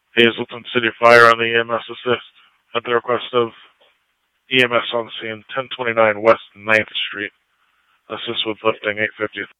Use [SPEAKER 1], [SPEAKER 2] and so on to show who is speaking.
[SPEAKER 1] Hazleton City Fire on the EMS assist. At the request of EMS on scene, 1029 West 9th Street. Assist with lifting 850.